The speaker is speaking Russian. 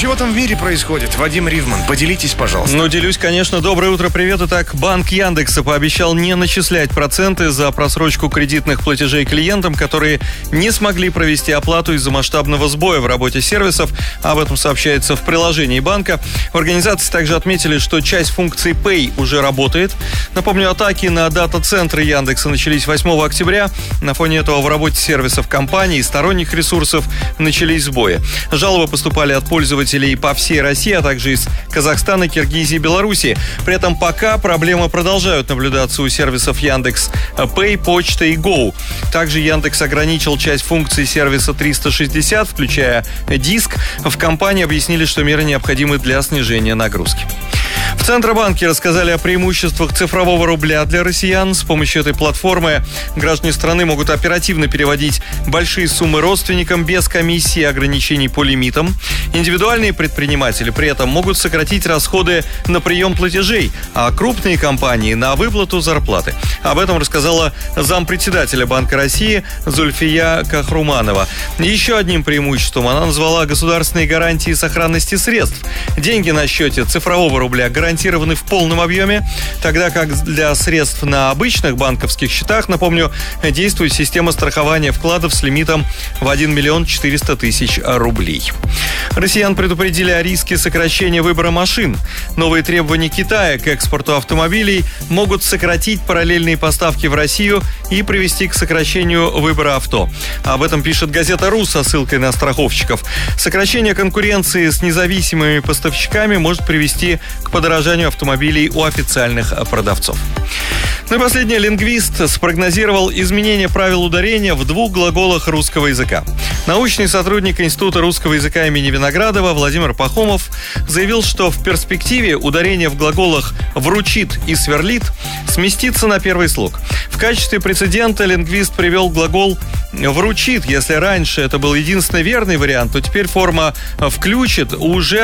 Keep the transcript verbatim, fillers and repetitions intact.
чего там в мире происходит? Вадим Ривман, поделитесь, пожалуйста. Ну, делюсь, конечно. Доброе утро, привет. Итак, Банк Яндекса пообещал не начислять проценты за просрочку кредитных платежей клиентам, которые не смогли провести оплату из-за масштабного сбоя в работе сервисов. Об этом сообщается в приложении банка. В организации также отметили, что часть функций Pay уже работает. Напомню, атаки на дата-центры Яндекса начались восьмого октября. На фоне этого в работе сервисов компаний и сторонних ресурсов начались сбои. Жалобы поступали от пользователей по всей России, а также из Казахстана, Киргизии и Белоруссии. При этом пока проблемы продолжают наблюдаться у сервисов Яндекс Pay, Почта и Go. Также Яндекс ограничил часть функций сервиса триста шестьдесят, включая диск. В компании объяснили, что меры необходимы для снижения нагрузки. В Центробанке рассказали о преимуществах цифрового рубля для россиян. С помощью этой платформы граждане страны могут оперативно переводить большие суммы родственникам без комиссии и ограничений по лимитам. Индивидуальные предприниматели при этом могут сократить расходы на прием платежей, а крупные компании на выплату зарплаты. Об этом рассказала зампредседателя Банка России Зульфия Кахруманова. Еще одним преимуществом она назвала государственные гарантии сохранности средств. Деньги на счете цифрового рубля гарантированы в полном объеме, тогда как для средств на обычных банковских счетах, напомню, действует система страхования вкладов с лимитом в один миллион четыреста тысяч рублей. Россиян предупредили о риске сокращения выбора машин. Новые требования Китая к экспорту автомобилей могут сократить параллельные поставки в Россию и привести к сокращению выбора авто. Об этом пишет газета «Ру» со ссылкой на страховщиков. Сокращение конкуренции с независимыми поставщиками может привести к подорожанию автомобилей у официальных продавцов. Ну и последнее. Лингвист спрогнозировал изменение правил ударения в двух глаголах русского языка. Научный сотрудник Института русского языка имени Виноградова Владимир Пахомов заявил, что в перспективе ударение в глаголах «вручит» и «сверлит» сместится на первый слог. В качестве прецедента лингвист привел глагол «вручит». Если раньше это был единственный верный вариант, то теперь форма «включит» уже